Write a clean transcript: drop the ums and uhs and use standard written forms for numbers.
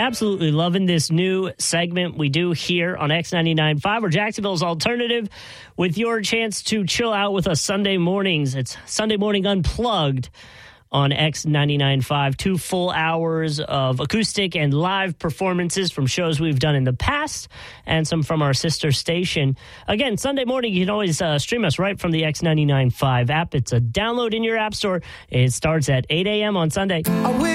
Absolutely loving this new segment we do here on X99.5, or Jacksonville's alternative, with your chance to chill out with us Sunday mornings. It's Sunday Morning Unplugged on X99.5. 2 full hours of acoustic and live performances from shows we've done in the past and some from our sister station. Again, Sunday morning, you can always stream us right from the X99.5 app. It's a download in your app store. It starts at 8 a.m. on Sunday.